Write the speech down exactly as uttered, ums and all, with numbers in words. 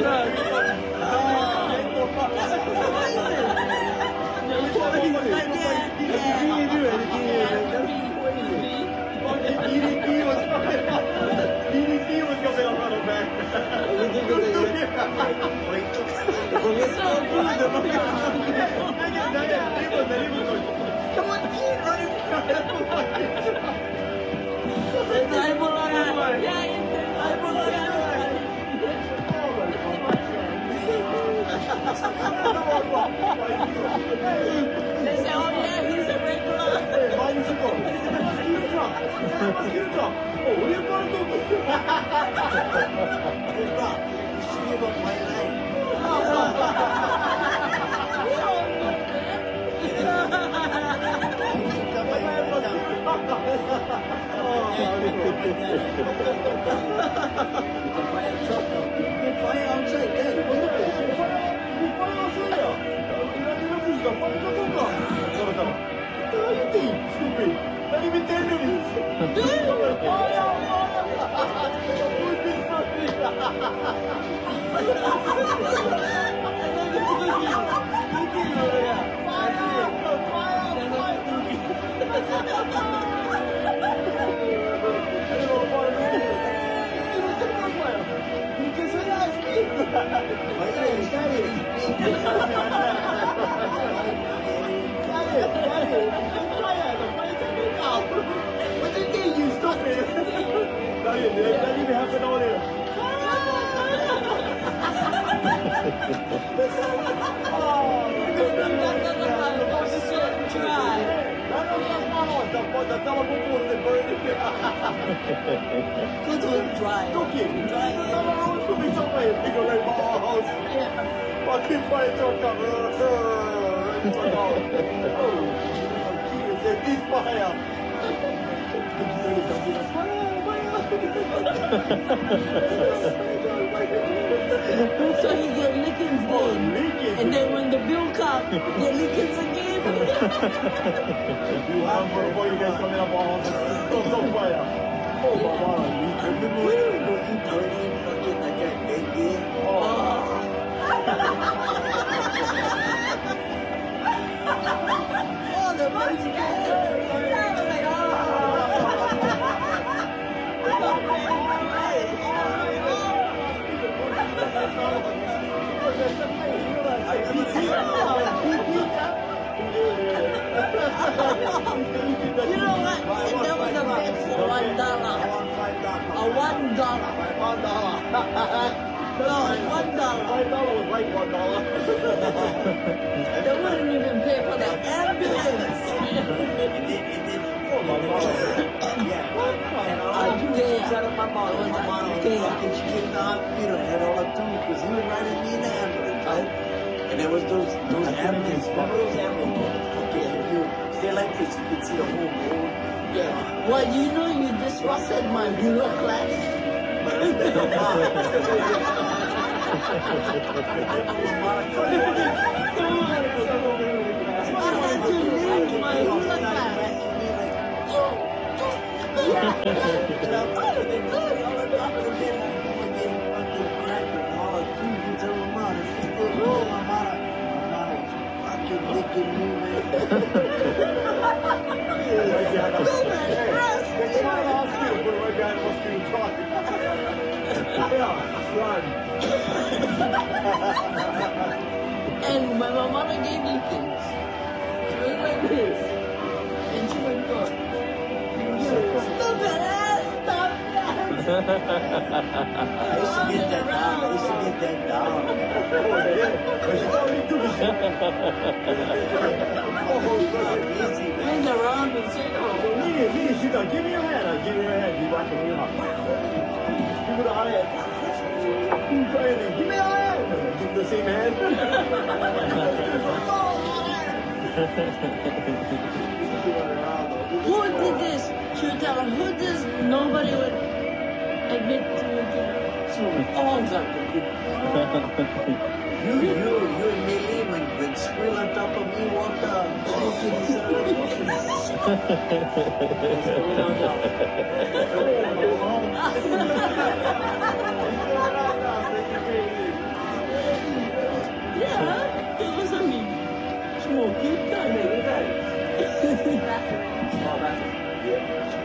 So you get lickings then, and then when the bill comes, you get lickings again. You have for boy you guys coming up on so so fire. Oh my god. Remember when we go eat dirty and fucking like that bacon? Oh. Oh, the money guy. You know what? And that was a bet for one dollar. A one dollar. One dollar. No, one dollar. Five dollar was like one dollar. They wouldn't even pay for the ambulance. Oh my god. Yeah. And all I I do dare. is out of my mom. I was My mom was dare. fucking, she came to the hospital and had all that tummy because he was riding me in the ambulance, right? And there was those, those ambulance, remember those ambulance? Okay, if you stay like this, you can see the whole road. Yeah. Well, you know you disrupted my middle class. But that's that's a mom. I had to leave my middle class. Yeah. And I'm out of it, all the top of the bed, I'm going getting fucking cracked and all the food you tell them out. And she's still, oh, I'm out of, I'm out of fucking licking me, man. They come out of the hospital, put it right behind the hospital truck. Yeah, run. And when my mother gave me things, she was like this. And she went, God, stop it, stop I used to get that down. I used to get that down. Easy, man. Turn around and say, oh, Nini, Nini, she's like, give me your hand. I give me your hand. You whack me up. Give me the hand. Give me your hand. Give me the same hand. who did this? She would tell him, who did this? Nobody would admit to it. So all of them. You, you, you and Millie, when, when Squill on top of me walked out, smoking his もう切ったんだよ、うるさい。 Bathroom. Oh, that's it. Yeah.